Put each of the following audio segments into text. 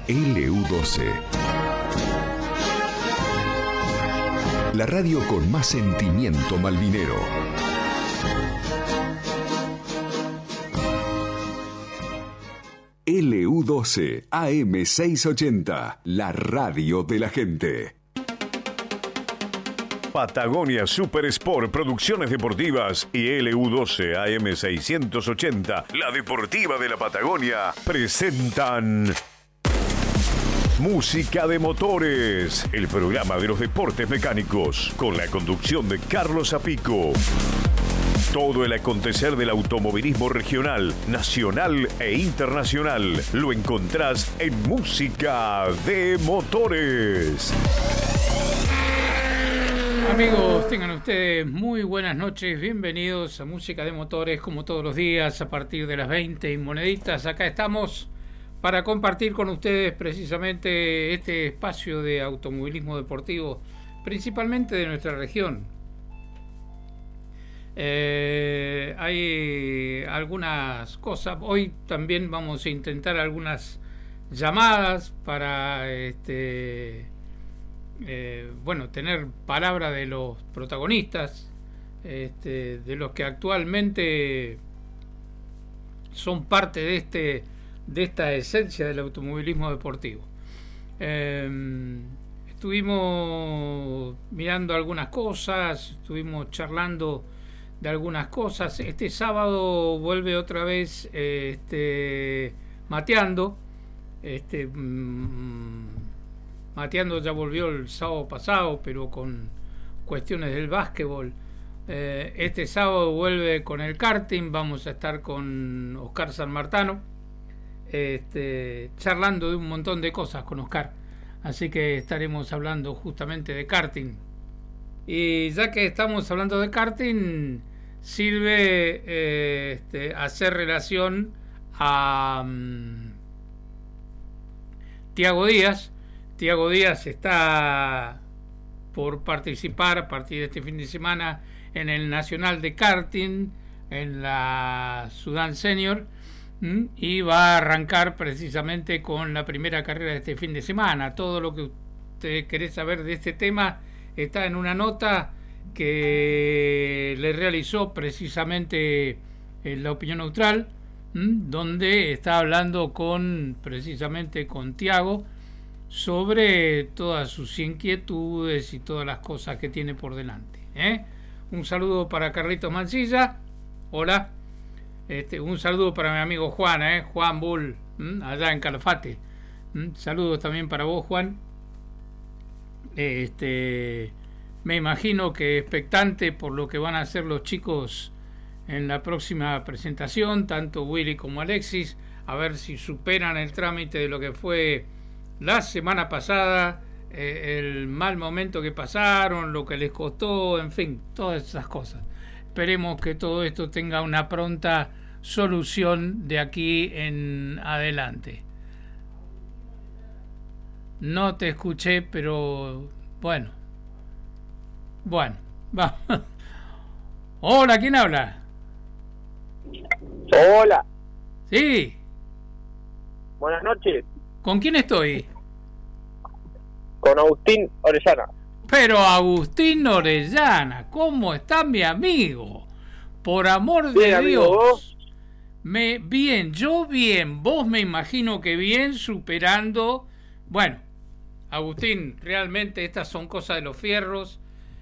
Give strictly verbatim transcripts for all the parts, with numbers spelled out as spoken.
L U doce. La radio con más sentimiento malvinero. L U doce A M seiscientos ochenta, la radio de la gente. Patagonia Super Sport Producciones Deportivas y L U doce A M seiscientos ochenta, la deportiva de la Patagonia, presentan Música de Motores, el programa de los deportes mecánicos, con la conducción de Carlos Apico. Todo el acontecer del automovilismo regional, nacional e internacional lo encontrás en Música de Motores. Amigos, tengan ustedes muy buenas noches, bienvenidos a Música de Motores, como todos los días a partir de las veinte y moneditas. Acá estamos para compartir con ustedes precisamente este espacio de automovilismo deportivo, principalmente de nuestra región. Eh, hay algunas cosas, hoy también vamos a intentar algunas llamadas para este eh, bueno, tener palabra de los protagonistas, este, de los que actualmente son parte de este de esta esencia del automovilismo deportivo. Eh, estuvimos mirando algunas cosas, estuvimos charlando de algunas cosas. Este sábado vuelve otra vez eh, este Mateando. Este mmm, Mateando ya volvió el sábado pasado, pero con cuestiones del básquetbol. Eh, este sábado vuelve con el karting. Vamos a estar con Oscar Sanmartano, este, charlando de un montón de cosas con Oscar. Así que estaremos hablando justamente de karting. Y ya que estamos hablando de karting, sirve eh, este, hacer relación a um, Tiago Díaz. Tiago Díaz está por participar a partir de este fin de semana en el Nacional de Karting, en la Sudán Senior, ¿m? y va a arrancar precisamente con la primera carrera de este fin de semana. Todo lo que usted quiere saber de este tema está en una nota que le realizó precisamente en La Opinión Neutral, ¿m? donde está hablando con precisamente con Tiago sobre todas sus inquietudes y todas las cosas que tiene por delante, ¿eh? Un saludo para Carlitos Mancilla. Hola. Este, un saludo para mi amigo Juan, ¿eh? Juan Bull, ¿m? allá en Calafate. ¿m? Saludos también para vos, Juan. Este, me imagino que expectante por lo que van a hacer los chicos en la próxima presentación, tanto Willy como Alexis, a ver si superan el trámite de lo que fue la semana pasada, eh, el mal momento que pasaron, lo que les costó, en fin, todas esas cosas. Esperemos que todo esto tenga una pronta solución de aquí en adelante. No te escuché, pero bueno. Bueno, vamos. Hola, ¿quién habla? Hola. Sí. Buenas noches. ¿Con quién estoy? Con Agustín Orellana. Pero Agustín Orellana, ¿cómo está mi amigo? Por amor de bien, Dios. Amigo, ¿vos? Me, bien, yo bien, vos me imagino que bien, superando. Bueno, Agustín, realmente estas son cosas de los fierros.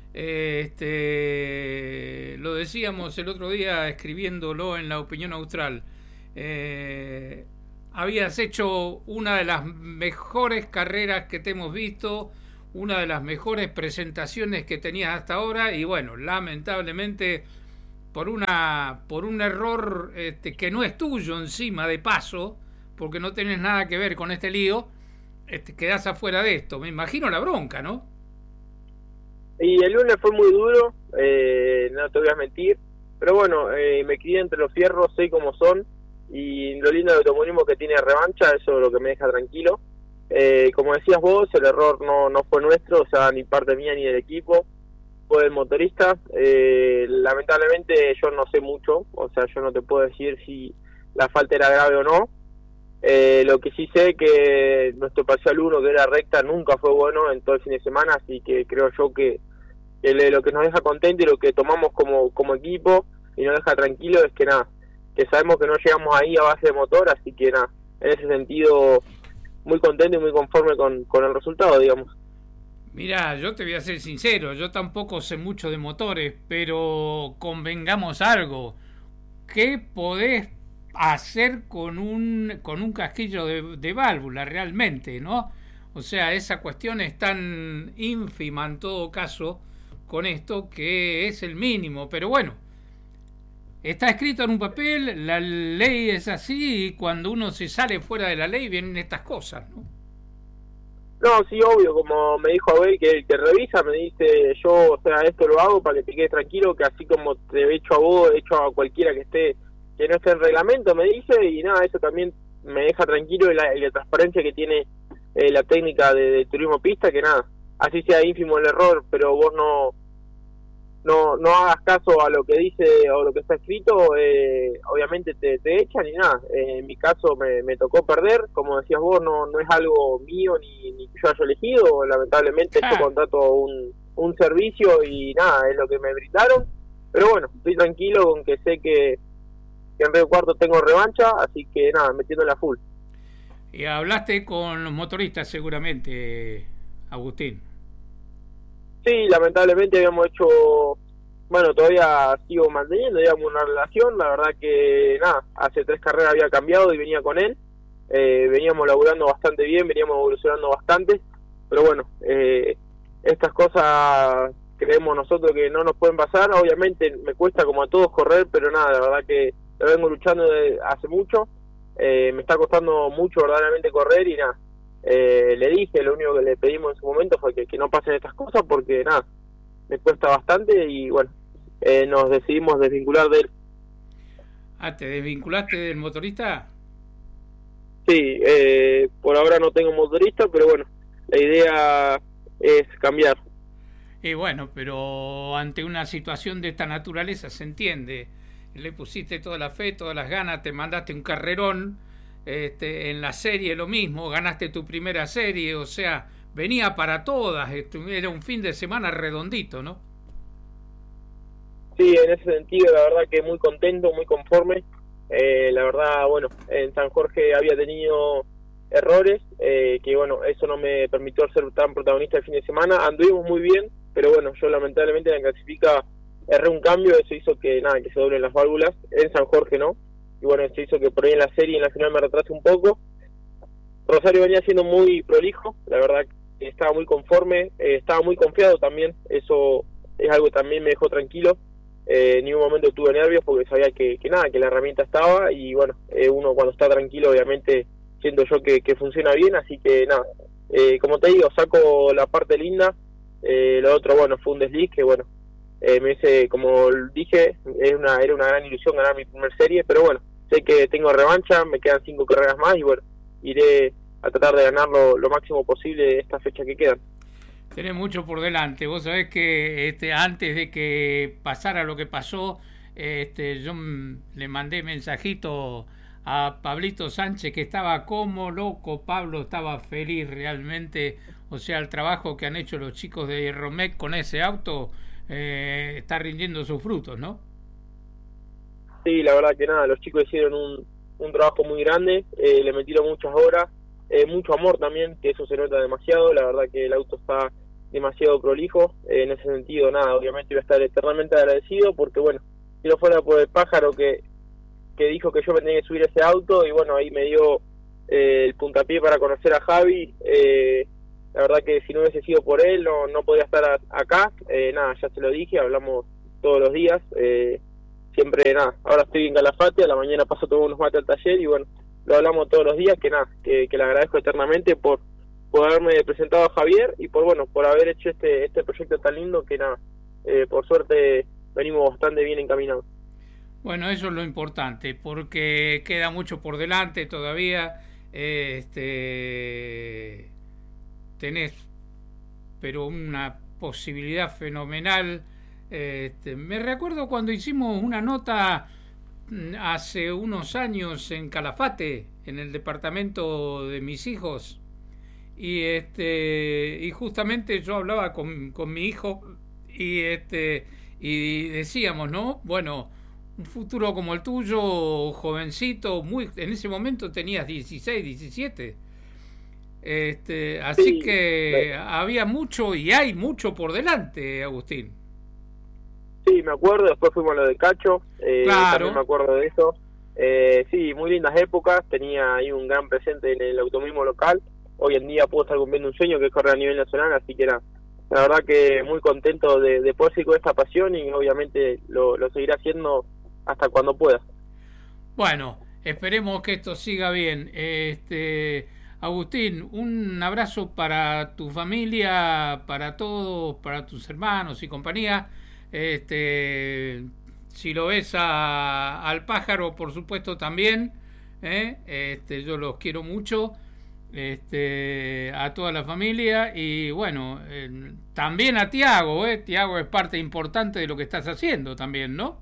Este, lo decíamos el otro día escribiéndolo en La Opinión Austral. Eh, habías hecho una de las mejores carreras que te hemos visto, una de las mejores presentaciones que tenías hasta ahora, y bueno, lamentablemente por una por un error este, que no es tuyo encima de paso, porque no tenés nada que ver con este lío, este, quedás afuera de esto. Me imagino la bronca, ¿no? Y el lunes fue muy duro, eh, no te voy a mentir, pero bueno, eh, me crié entre los fierros, sé cómo son, y lo lindo del automovilismo que tiene revancha, eso es lo que me deja tranquilo. Eh, como decías vos, el error no, no fue nuestro, o sea, ni parte mía ni del equipo, fue del motorista. Eh, lamentablemente yo no sé mucho, o sea, yo no te puedo decir si la falta era grave o no. Eh, lo que sí sé que nuestro parcial uno, que era recta, nunca fue bueno en todo el fin de semana, así que creo yo que, que le, lo que nos deja contento y lo que tomamos como, como equipo y nos deja tranquilo es que nada, que sabemos que no llegamos ahí a base de motor, así que nada, en ese sentido muy contento y muy conforme con, con el resultado, digamos. Mira, yo te voy a ser sincero, yo tampoco sé mucho de motores, pero convengamos algo, ¿qué podés hacer con un con un casquillo de, de válvula realmente, ¿no? O sea, esa cuestión es tan ínfima en todo caso con esto que es el mínimo, pero bueno, está escrito en un papel, la ley es así y cuando uno se sale fuera de la ley vienen estas cosas, ¿no? No, sí, obvio, como me dijo Abel, que el que revisa me dice, yo, o sea, esto lo hago para que te quedes tranquilo, que así como te he hecho a vos, he hecho a cualquiera que esté que no esté en reglamento, me dice, y nada, eso también me deja tranquilo y la, y la transparencia que tiene eh, la técnica de, de turismo pista, que nada, así sea ínfimo el error, pero vos no no no hagas caso a lo que dice o lo que está escrito, eh, obviamente te, te echan y nada, eh, en mi caso me, me tocó perder, como decías vos, no no es algo mío ni, ni que yo haya elegido, lamentablemente ah. yo contrato un, un servicio y nada, es lo que me brindaron, pero bueno, estoy tranquilo con que sé que que en Río Cuarto tengo revancha, así que nada, metiendo la full. Y hablaste con los motoristas seguramente, Agustín. Sí, lamentablemente habíamos hecho, bueno, todavía sigo manteniendo, digamos, una relación, la verdad que nada, hace tres carreras había cambiado y venía con él, eh, veníamos laburando bastante bien, veníamos evolucionando bastante, pero bueno, eh, estas cosas creemos nosotros que no nos pueden pasar, obviamente me cuesta como a todos correr, pero nada, la verdad que lo vengo luchando de hace mucho, eh, me está costando mucho verdaderamente correr y nada, eh, le dije, lo único que le pedimos en su momento fue que, que no pasen estas cosas porque nada, me cuesta bastante y bueno, eh, nos decidimos desvincular de él. Ah, ¿te desvinculaste del motorista? Sí, eh, por ahora no tengo motorista, pero bueno, la idea es cambiar. Y bueno, pero ante una situación de esta naturaleza se entiende. Le pusiste toda la fe, todas las ganas, te mandaste un carrerón, este, en la serie lo mismo, ganaste tu primera serie, o sea, venía para todas, era un fin de semana redondito, ¿no? Sí, en ese sentido, la verdad que muy contento, muy conforme, eh, la verdad, bueno, en San Jorge había tenido errores, eh, que bueno, eso no me permitió ser tan protagonista el fin de semana, anduvimos muy bien, pero bueno, yo lamentablemente en la clasifica erré un cambio, eso hizo que nada, que se doblen las válvulas, en San Jorge no, y bueno, eso hizo que por ahí en la serie y en la final me retrase un poco. Rosario venía siendo muy prolijo, la verdad que estaba muy conforme, eh, estaba muy confiado también, eso es algo que también me dejó tranquilo, eh, en ningún momento tuve nervios porque sabía que, que nada, que la herramienta estaba y bueno, eh, uno cuando está tranquilo obviamente siento yo que, que funciona bien, así que nada, eh, como te digo, saco la parte linda, eh, lo otro bueno, fue un desliz que bueno, Eh, me dice, como dije, es una, era una gran ilusión ganar mi primer serie, pero bueno, sé que tengo revancha, me quedan cinco carreras más y bueno, iré a tratar de ganar lo, lo máximo posible esta fecha que quedan. Tenés mucho por delante, vos sabés que este, antes de que pasara lo que pasó, este, yo le mandé mensajito a Pablito Sánchez que estaba como loco, Pablo estaba feliz realmente, o sea, el trabajo que han hecho los chicos de Romec con ese auto, Eh, está rindiendo sus frutos, ¿no? Sí, la verdad que nada, los chicos hicieron un, un trabajo muy grande, eh, le metieron muchas horas, eh, mucho amor también, que eso se nota demasiado, la verdad que el auto está demasiado prolijo, eh, en ese sentido nada, obviamente voy a estar eternamente agradecido porque bueno, si no fuera por el pájaro que, que dijo que yo me tenía que subir ese auto y bueno, ahí me dio eh, el puntapié para conocer a Javi, eh, la verdad que si no hubiese sido por él no, no podía estar a, acá, eh, nada, ya se lo dije, hablamos todos los días, eh, siempre nada, ahora estoy en Calafate, a la mañana paso todos unos mates al taller y bueno, lo hablamos todos los días, que nada, que, que le agradezco eternamente por, por haberme presentado a Javier y por bueno, por haber hecho este, este proyecto tan lindo que nada, eh, por suerte venimos bastante bien encaminados. Bueno, eso es lo importante, porque queda mucho por delante todavía, eh, este... tenés pero una posibilidad fenomenal. Este, me recuerdo cuando hicimos una nota hace unos años en Calafate, en el departamento de mis hijos, y este y justamente yo hablaba con, con mi hijo y este y decíamos, ¿no? Bueno, un futuro como el tuyo, jovencito, muy en ese momento tenías dieciséis, diecisiete. Este, así sí, que me... había mucho y hay mucho por delante, Agustín. Sí, me acuerdo, después fuimos a lo de Cacho, eh, claro. También me acuerdo de eso. Eh, sí, muy lindas épocas, tenía ahí un gran presente en el automovilismo local. Hoy en día puedo estar cumpliendo un sueño que es correr a nivel nacional, así que era, la verdad que muy contento de, de poder seguir con esta pasión y obviamente lo, lo seguiré haciendo hasta cuando pueda. Bueno, esperemos que esto siga bien. Este, Agustín, un abrazo para tu familia, para todos, para tus hermanos y compañía. Este, si lo ves a, al pájaro, por supuesto también, ¿eh? Este, yo los quiero mucho, este, a toda la familia y bueno, eh, también a Tiago, ¿eh? Tiago es parte importante de lo que estás haciendo también, ¿no?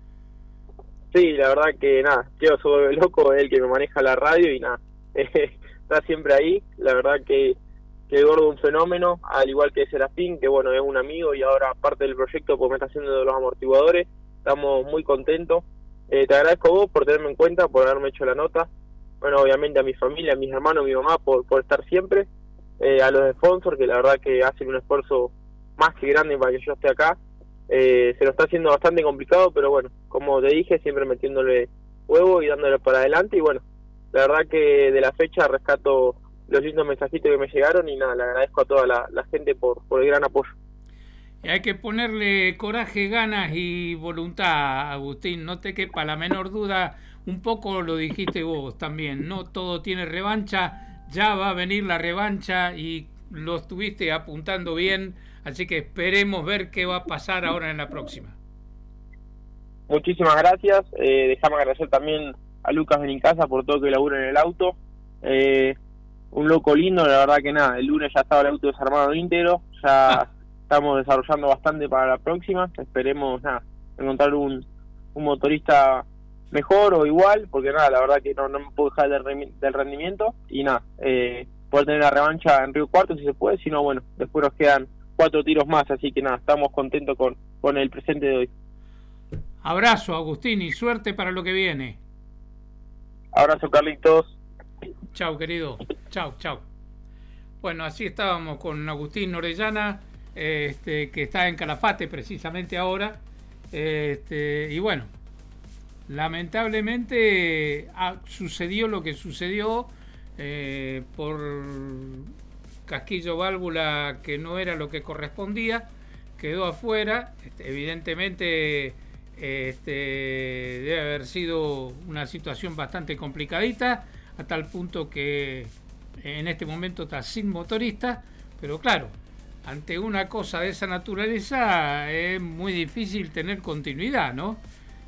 Sí, la verdad que nada, Tiago se vuelve loco, es el que me maneja la radio y nada, está siempre ahí, la verdad que que el gordo es un fenómeno, al igual que Serafín, que bueno, es un amigo y ahora parte del proyecto porque me está haciendo de los amortiguadores, estamos muy contentos. Eh, te agradezco a vos por tenerme en cuenta, por haberme hecho la nota, bueno, obviamente a mi familia, a mis hermanos, a mi mamá, por, por estar siempre, eh, a los sponsors, que la verdad que hacen un esfuerzo más que grande para que yo esté acá, eh, se lo está haciendo bastante complicado, pero bueno, como te dije, siempre metiéndole huevo y dándole para adelante, y bueno, la verdad que de la fecha rescato los lindos mensajitos que me llegaron y nada, le agradezco a toda la, la gente por, por el gran apoyo. Y hay que ponerle coraje, ganas y voluntad, Agustín, no te quepa la menor duda, un poco lo dijiste vos también, no todo tiene revancha, ya va a venir la revancha y lo estuviste apuntando bien, así que esperemos ver qué va a pasar ahora en la próxima. Muchísimas gracias, eh, déjame agradecer también a Lucas Benincasa por todo que labura en el auto, eh, un loco lindo, la verdad que nada, el lunes ya estaba el auto desarmado íntegro, ya ah. estamos desarrollando bastante para la próxima, esperemos nada, encontrar un, un motorista mejor o igual, porque nada, la verdad que no, no me puedo dejar del, del rendimiento, y nada, eh, poder tener la revancha en Río Cuarto si se puede, si no, bueno, después nos quedan cuatro tiros más, así que nada, estamos contentos con, con el presente de hoy. Abrazo, Agustín, y suerte para lo que viene. Abrazo, Carlitos. Chau, querido. Chau, chau. Bueno, así estábamos con Agustín Orellana, este, que está en Calafate precisamente ahora. Este, y bueno, lamentablemente ha, sucedió lo que sucedió eh, por casquillo válvula que no era lo que correspondía, quedó afuera. Este, evidentemente este, debe haber sido una situación bastante complicadita, a tal punto que en este momento está sin motorista, pero claro, ante una cosa de esa naturaleza es muy difícil tener continuidad, ¿no?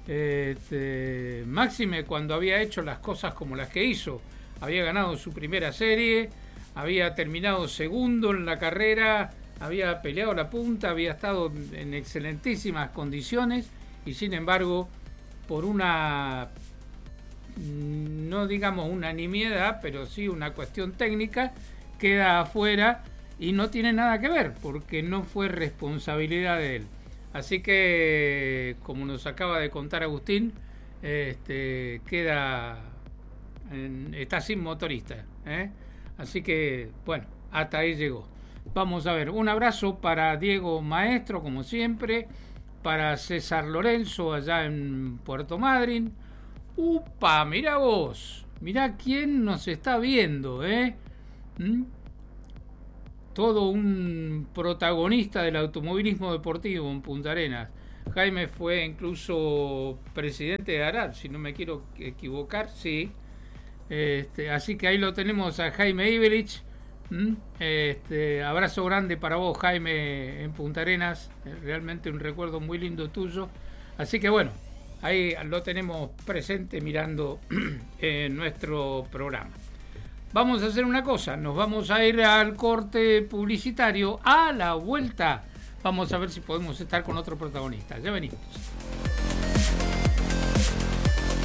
Este, máxime cuando había hecho las cosas como las que hizo, había ganado su primera serie, había terminado segundo en la carrera, había peleado la punta, había estado en excelentísimas condiciones y sin embargo, por una, no digamos una nimiedad, pero sí una cuestión técnica, queda afuera y no tiene nada que ver porque no fue responsabilidad de él. Así que, como nos acaba de contar Agustín, este, queda en, está sin motorista, ¿eh? Así que, bueno, hasta ahí llegó. Vamos a ver, un abrazo para Diego Maestro, como siempre, para César Lorenzo allá en Puerto Madryn. ¡Upa! Mirá vos, mirá quién nos está viendo, ¿eh? ¿Mm? Todo un protagonista del automovilismo deportivo en Punta Arenas. Jaime fue incluso presidente de ARAD, si no me quiero equivocar, sí. Este, así que ahí lo tenemos a Jaime Ibelich. ¿Mm? Este, abrazo grande para vos, Jaime, en Punta Arenas. Realmente un recuerdo muy lindo tuyo. Así que bueno, ahí lo tenemos presente mirando en nuestro programa. Vamos a hacer una cosa, nos vamos a ir al corte publicitario. A la vuelta vamos a ver si podemos estar con otro protagonista. Ya venimos.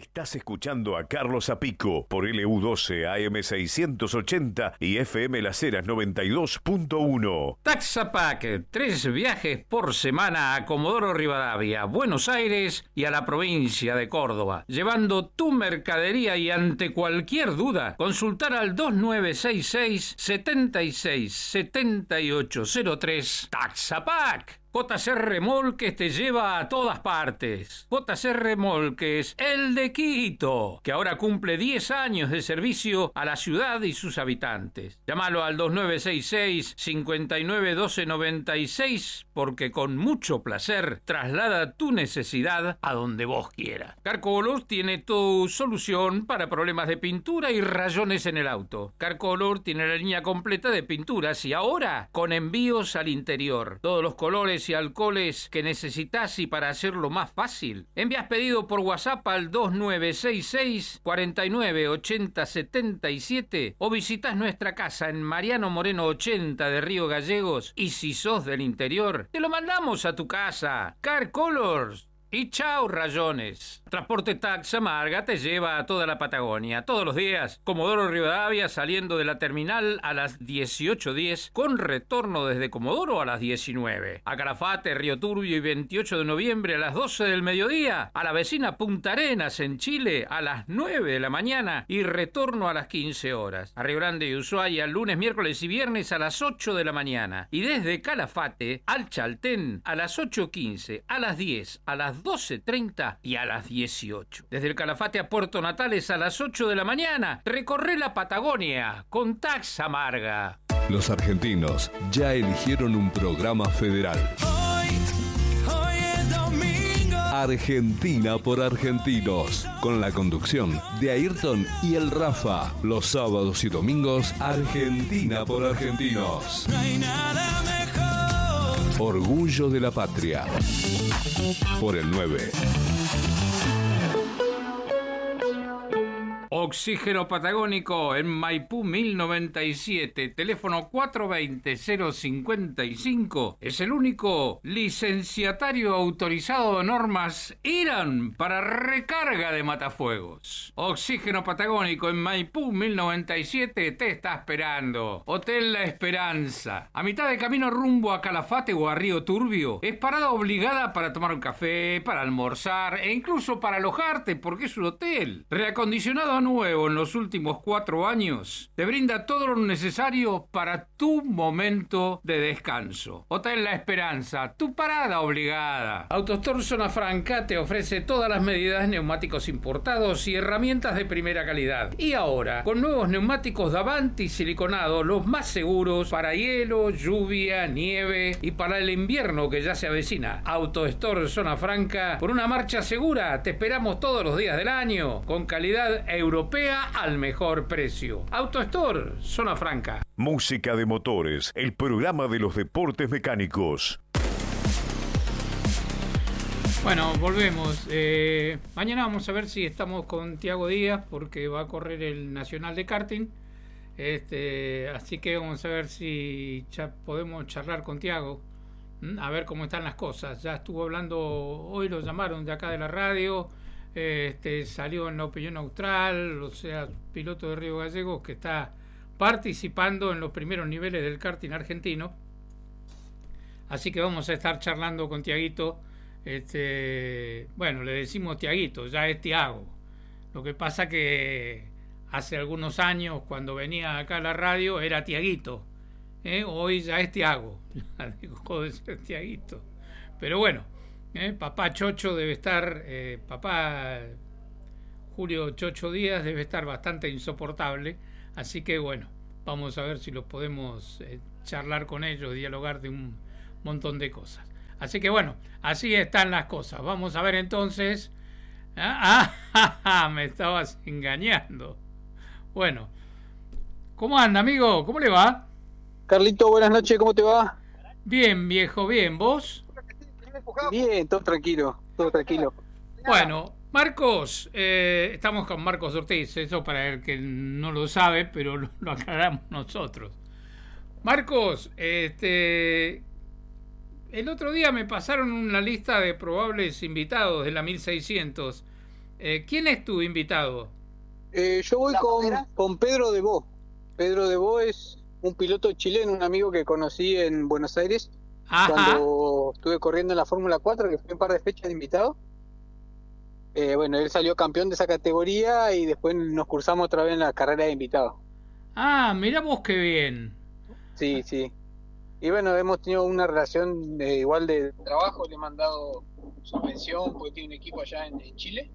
Estás escuchando a Carlos Zapico por L U doce A M seiscientos ochenta y F M Las Heras noventa y dos punto uno. Taxapac, tres viajes por semana a Comodoro Rivadavia, Buenos Aires y a la provincia de Córdoba, llevando tu mercadería y ante cualquier duda, consultar al dos nueve seis seis, siete seis siete ocho cero tres. Taxapac. J C Remolques te lleva a todas partes. J C Remolques, el de Quito, que ahora cumple diez años de servicio a la ciudad y sus habitantes. Llámalo al dos nueve seis seis, cinco nueve uno dos nueve seis, porque con mucho placer traslada tu necesidad a donde vos quieras. Carcolor tiene tu solución para problemas de pintura y rayones en el auto. Carcolor tiene la línea completa de pinturas y ahora con envíos al interior. Todos los colores y alcoholes que necesitas, y para hacerlo más fácil, envías pedido por WhatsApp al dos nueve seis seis, cuatro nueve ocho cero siete siete o visitas nuestra casa en Mariano Moreno ochenta de Río Gallegos, y si sos del interior, te lo mandamos a tu casa. Car Colors. Y chao rayones. Transporte Taxamarga te lleva a toda la Patagonia, todos los días. Comodoro Rivadavia saliendo de la terminal a las dieciocho diez, con retorno desde Comodoro a las diecinueve. A Calafate, Río Turbio y veintiocho de noviembre a las doce del mediodía. A la vecina Punta Arenas en Chile a las nueve de la mañana y retorno a las quince horas. A Río Grande y Ushuaia lunes, miércoles y viernes a las ocho de la mañana. Y desde Calafate al Chaltén a las ocho quince, a las diez, a las doce treinta y a las dieciocho. Desde el Calafate a Puerto Natales a las ocho de la mañana. Recorre la Patagonia con Taxamarga. Los argentinos ya eligieron un programa federal. Hoy, hoy es domingo. Argentina por argentinos, con la conducción de Ayrton y el Rafa. Los sábados y domingos, Argentina por argentinos. No hay nada mejor. Orgullo de la patria. Por el nueve. Oxígeno Patagónico en Maipú mil noventa y siete, teléfono cuatro dos cero, cero cinco cinco. Es el único licenciatario autorizado de normas I R A N para recarga de matafuegos. Oxígeno Patagónico en Maipú mil noventa y siete te está esperando. Hotel La Esperanza, a mitad de camino rumbo a Calafate o a Río Turbio. Es parada obligada para tomar un café, para almorzar e incluso para alojarte, porque es un hotel reacondicionado nuevo en los últimos cuatro años. Te brinda todo lo necesario para tu momento de descanso. Hotel La Esperanza, tu parada obligada. AutoStore Zona Franca te ofrece todas las medidas, neumáticos importados y herramientas de primera calidad. Y ahora, con nuevos neumáticos Davanti siliconados, los más seguros para hielo, lluvia, nieve y para el invierno que ya se avecina. AutoStore Zona Franca, por una marcha segura, te esperamos todos los días del año, con calidad europea al mejor precio. AutoStore Zona Franca. Música de motores, el programa de los deportes mecánicos. Bueno, volvemos. Eh, mañana vamos a ver si estamos con Tiago Díaz, porque va a correr el Nacional de Karting. Este, así que vamos a ver si ya podemos charlar con Tiago, a ver cómo están las cosas. Ya estuvo hablando, hoy lo llamaron de acá de la radio. Este, salió en la Opinión Austral, o sea, piloto de Río Gallegos que está participando en los primeros niveles del karting argentino. Así que vamos a estar charlando con Tiaguito. Este, bueno, le decimos Tiaguito, ya es Tiago. Lo que pasa que hace algunos años, cuando venía acá a la radio, era Tiaguito. ¿Eh? Hoy ya es Tiago. Dejó de ser Tiaguito. Pero bueno. Eh, papá Chocho debe estar, eh, papá Julio Chocho Díaz debe estar bastante insoportable, así que bueno, vamos a ver si los podemos eh, charlar con ellos, dialogar de un montón de cosas. Así que bueno, así están las cosas. Vamos a ver entonces. Ah, ah, ah, me estabas engañando. Bueno, ¿cómo anda, amigo? ¿Cómo le va? Carlito, buenas noches, ¿cómo te va? Bien, viejo, bien. ¿Vos? Bien, todo tranquilo, todo tranquilo. Bueno, Marcos, eh, estamos con Marcos Ortiz, eso para el que no lo sabe, pero lo, lo aclaramos nosotros. Marcos, este, el otro día me pasaron una lista de probables invitados de la mil seiscientos Eh, ¿Quién es tu invitado? Eh, yo voy con, con Pedro Debó. Pedro Debó es un piloto chileno, un amigo que conocí en Buenos Aires. Ajá. Cuando estuve corriendo en la Fórmula cuatro, que fue un par de fechas de invitado. Eh, bueno, él salió campeón de esa categoría y después nos cursamos otra vez en la carrera de invitado. Ah, mirá vos qué bien. Sí, sí. Y bueno, hemos tenido una relación de, igual de trabajo, le he mandado su pensión porque tiene un equipo allá en, en Chile.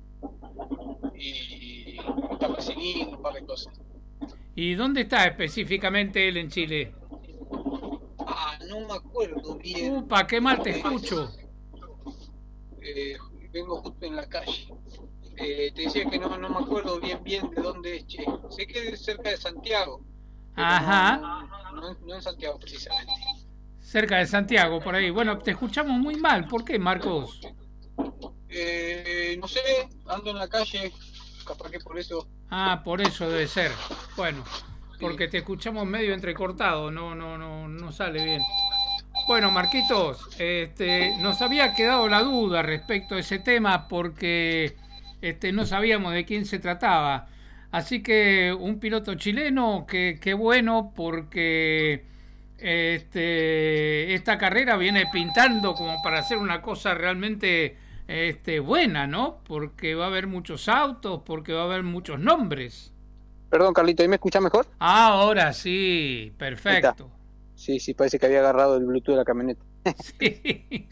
Y está persiguiendo un par de cosas. ¿Y dónde está específicamente él en Chile? Ah, no me acuerdo bien. Upa, qué mal te escucho. Eh, vengo justo en la calle. Eh, te decía que no, no me acuerdo bien bien de dónde es, che. Sé que es cerca de Santiago. Ajá. No, no, no, no en Santiago precisamente. Cerca de Santiago, por ahí. Bueno, te escuchamos muy mal. ¿Por qué, Marcos? Eh, no sé, ando en la calle, capaz que por eso. Ah, por eso debe ser. Bueno, porque te escuchamos medio entrecortado, no, no, no, no sale bien. Bueno, Marquitos, este, nos había quedado la duda respecto a ese tema porque este, no sabíamos de quién se trataba. Así que un piloto chileno, que, que bueno, porque este, esta carrera viene pintando como para hacer una cosa realmente este, buena, ¿no? Porque va a haber muchos autos, porque va a haber muchos nombres. Perdón, Carlito, ¿ahí me escuchás mejor? Ah, ahora sí, perfecto. Sí, sí, parece que había agarrado el Bluetooth de la camioneta. Sí.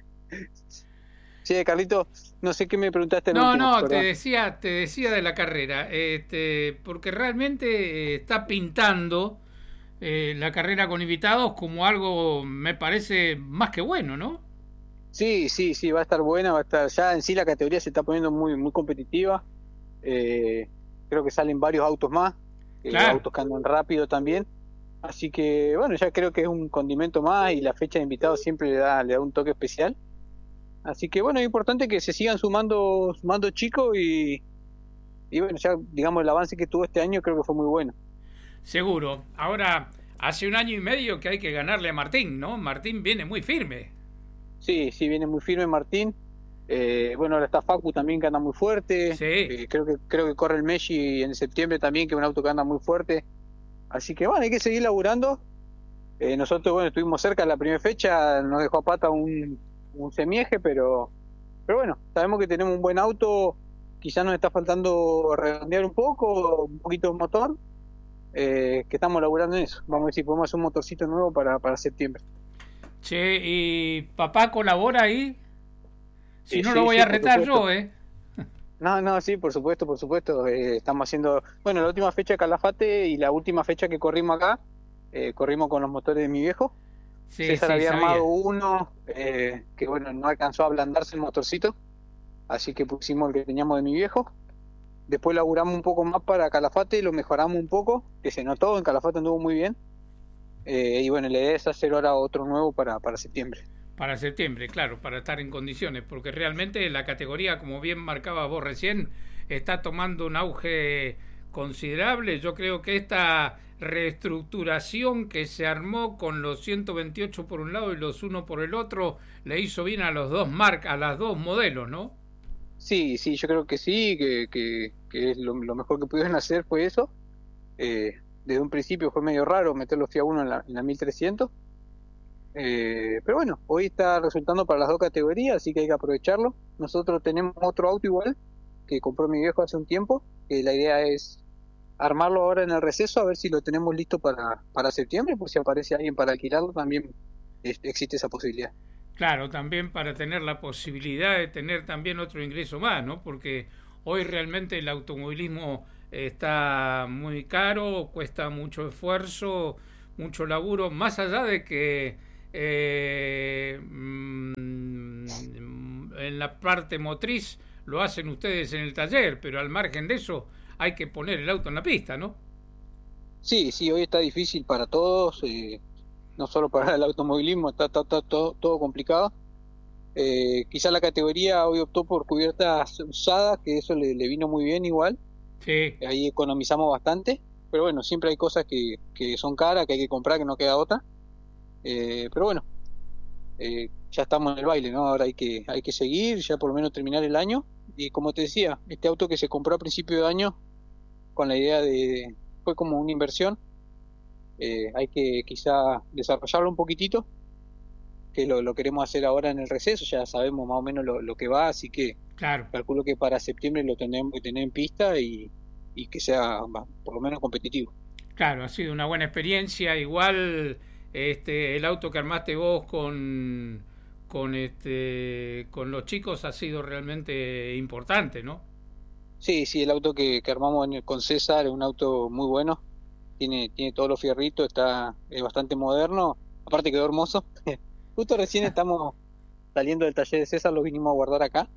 Sí, Carlito, no sé qué me preguntaste. No, último, no, te perdón. decía, te decía de la carrera, este, porque realmente eh, está pintando eh, la carrera con invitados como algo, me parece, más que bueno, ¿no? Sí, sí, sí, va a estar buena, va a estar. Ya en sí la categoría se está poniendo muy, muy competitiva. Eh, creo que salen varios autos más, eh, Claro. autos que andan rápido también. Así que bueno, ya creo que es un condimento más y la fecha de invitados siempre le da, le da un toque especial. Así que bueno, es importante que se sigan sumando, sumando chicos y, y bueno, ya digamos el avance que tuvo este año creo que fue muy bueno. Seguro. Ahora, hace un año y medio que hay que ganarle a Martín, ¿no? Martín viene muy firme. Sí, sí, viene muy firme Martín. Eh, bueno, ahora está Facu también que anda muy fuerte. Sí. Eh, creo que creo que corre el Messi en septiembre también, que es un auto que anda muy fuerte. Así que bueno, hay que seguir laburando. Eh, nosotros, bueno, estuvimos cerca de la primera fecha, nos dejó a pata un, un semieje, pero, pero bueno, sabemos que tenemos un buen auto. Quizás nos está faltando redondear un poco, un poquito el motor, eh, que estamos laburando en eso. Vamos a ver si podemos hacer un motorcito nuevo para, para septiembre. Che, ¿y papá colabora ahí? Si Sí, no sí, lo voy sí, a por retar supuesto. yo, ¿eh? No, no, sí, por supuesto, por supuesto. Eh, estamos haciendo, bueno, la última fecha de Calafate y la última fecha que corrimos acá, eh, corrimos con los motores de mi viejo. Sí, César sí, había sabía. armado uno eh, que, bueno, no alcanzó a ablandarse el motorcito, así que pusimos el que teníamos de mi viejo. Después laburamos un poco más para Calafate, lo mejoramos un poco, que se notó, en Calafate anduvo muy bien. Eh, y bueno, la idea es hacer ahora otro nuevo para, para septiembre. Para septiembre, claro, para estar en condiciones, porque realmente la categoría, como bien marcaba vos recién, está tomando un auge considerable. Yo creo que esta reestructuración que se armó con los ciento veintiocho por un lado y los uno por el otro le hizo bien a los dos marcas, a las dos modelos, ¿no? Sí, sí, yo creo que sí, que, que, que es lo, lo mejor que pudieron hacer fue eso. Eh, desde un principio fue medio raro meter los F I A uno en la, en la mil trescientos. Eh, pero bueno, hoy está resultando para las dos categorías, así que hay que aprovecharlo. Nosotros tenemos otro auto igual, que compró mi viejo hace un tiempo, que la idea es armarlo ahora en el receso, a ver si lo tenemos listo para, para septiembre, pues si aparece alguien para alquilarlo, también es- existe esa posibilidad. Claro, también para tener la posibilidad de tener también otro ingreso más, ¿no? Porque hoy realmente el automovilismo está muy caro, cuesta mucho esfuerzo, mucho laburo, más allá de que eh, mm, en la parte motriz lo hacen ustedes en el taller, pero al margen de eso hay que poner el auto en la pista, ¿no? Sí, sí, hoy está difícil para todos, eh, no solo para el automovilismo, está, está- está todo, todo complicado. Eh, quizá la categoría hoy optó por cubiertas usadas, que eso le, le vino muy bien igual, Sí, ahí economizamos bastante, pero bueno, siempre hay cosas que, que son caras, que hay que comprar, que no queda otra. Eh, pero bueno, eh, ya estamos en el baile, ¿no? Ahora hay que, hay que seguir, ya por lo menos terminar el año y como te decía, este auto que se compró a principio de año con la idea de, fue como una inversión, eh, hay que quizá desarrollarlo un poquitito, que lo, lo queremos hacer ahora en el receso, ya sabemos más o menos lo, lo que va, así que Claro. calculo que para septiembre lo tenemos que tener en pista y, y que sea va, por lo menos competitivo. Claro, ha sido una buena experiencia. Igual este el auto que armaste vos con con este con los chicos ha sido realmente importante, ¿no? Sí, sí, el auto que, que armamos en el- con César es un auto muy bueno, tiene, tiene todos los fierritos, está, es bastante moderno, aparte quedó hermoso. Justo recién estamos saliendo del taller de César, lo vinimos a guardar acá.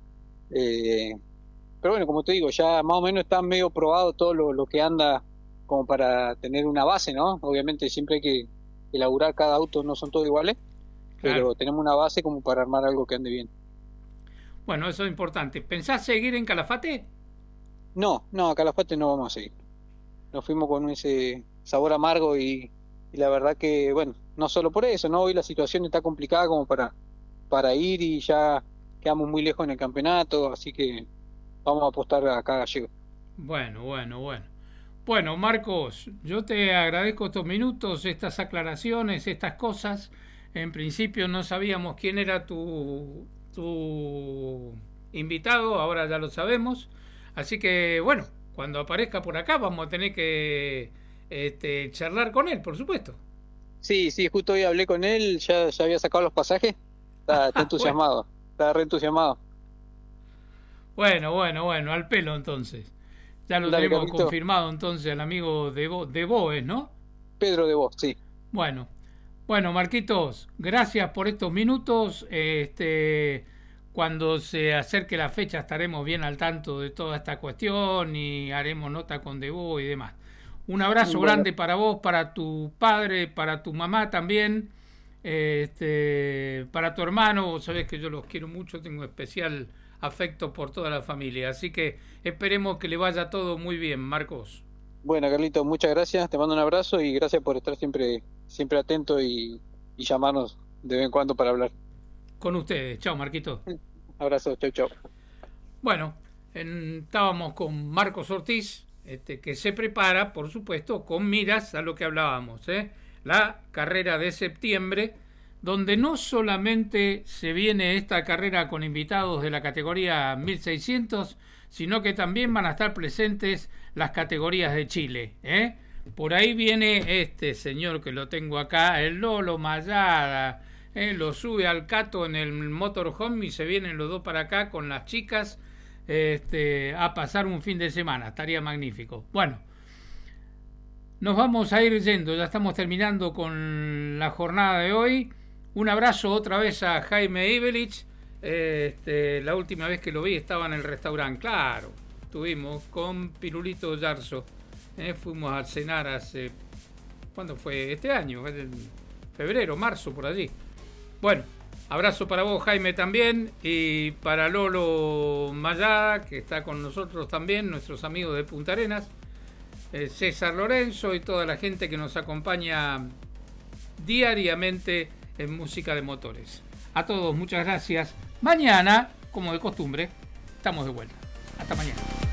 Eh, pero bueno, como te digo, ya más o menos está medio probado todo lo, lo que anda como para tener una base, ¿no? Obviamente siempre hay que elaborar cada auto, no son todos iguales, pero Claro. tenemos una base como para armar algo que ande bien. Bueno, eso es importante. ¿Pensás seguir en Calafate? No, no, a Calafate no vamos a seguir. Nos fuimos con ese sabor amargo y, y la verdad que, bueno, no solo por eso, ¿no? Hoy la situación está complicada como para, para ir y ya quedamos muy lejos en el campeonato, así que vamos a apostar acá a Gallego. Bueno, bueno, bueno. Bueno, Marcos, yo te agradezco estos minutos, estas aclaraciones, estas cosas. En principio no sabíamos quién era tu, tu invitado, ahora ya lo sabemos. Así que, bueno, cuando aparezca por acá vamos a tener que este, charlar con él, por supuesto. Sí, sí, justo hoy hablé con él, ya, ya había sacado los pasajes, está, está entusiasmado, está re entusiasmado. Bueno, bueno, bueno, al pelo entonces. Ya lo Dale, tenemos Carlito. confirmado entonces al amigo de, Bo, de Boes, ¿no? Pedro de Vos, sí. Bueno, bueno, Marquitos, gracias por estos minutos. Este, cuando se acerque la fecha estaremos bien al tanto de toda esta cuestión y haremos nota con Debo y demás. Un abrazo Bueno. grande para vos, para tu padre, para tu mamá también, este, para tu hermano. Vos sabés que yo los quiero mucho, tengo especial afecto por toda la familia. Así que esperemos que le vaya todo muy bien, Marcos. Bueno, Carlito, muchas gracias, te mando un abrazo y gracias por estar siempre, siempre atento y, y llamarnos de vez en cuando para hablar. Con ustedes. Chao, Marquito. Abrazo, chau, chau. Bueno, en- estábamos con Marcos Ortiz, este, que se prepara, por supuesto, con miras a lo que hablábamos, ¿eh? La carrera de septiembre, donde no solamente se viene esta carrera con invitados de la categoría mil seiscientos, sino que también van a estar presentes las categorías de Chile, ¿eh? Por ahí viene este señor que lo tengo acá, el Lolo Mayada, ¿eh? Lo sube al Cato en el motorhome y se vienen los dos para acá con las chicas este, a pasar un fin de semana, estaría magnífico. Bueno, nos vamos a ir yendo, ya estamos terminando con la jornada de hoy. Un abrazo otra vez a Jaime Ibelich. Este, la última vez que lo vi estaba en el restaurante, claro, estuvimos con Pirulito Yarzo, eh, fuimos a cenar hace, ¿cuándo fue? Este año, en febrero, marzo, por allí. Bueno, abrazo para vos, Jaime, también, y para Lolo Mayada, que está con nosotros también, nuestros amigos de Punta Arenas, eh, César Lorenzo y toda la gente que nos acompaña diariamente en Música de Motores. A todos, muchas gracias. Mañana, como de costumbre, estamos de vuelta. Hasta mañana.